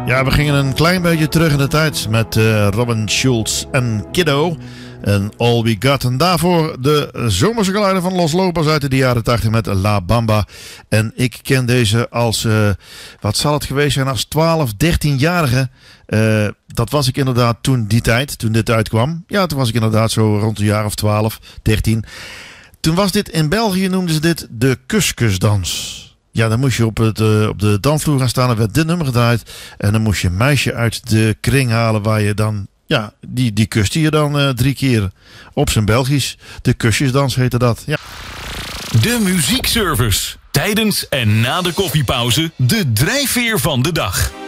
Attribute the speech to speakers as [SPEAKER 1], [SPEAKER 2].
[SPEAKER 1] Ja, we gingen een klein beetje terug in de tijd met Robin Schulz en Kiddo en All We Got. En daarvoor de zomerse geluiden van Los Lobos uit de jaren 80 met La Bamba. En ik ken deze als, wat zal het geweest zijn, als 12, 13-jarige. Dat was ik inderdaad toen dit uitkwam. Ja, toen was ik inderdaad zo rond een jaar of 12, 13. Toen was dit, in België noemden ze dit de kuskusdans. Ja, dan moest je op de dansvloer gaan staan. Er werd dit nummer gedraaid. En dan moest je een meisje uit de kring halen waar je dan... Ja, die kuste je dan 3 keer op zijn Belgisch. De kusjesdans heette dat, ja.
[SPEAKER 2] De muziekservice. Tijdens en na de koffiepauze de drijfveer van de dag.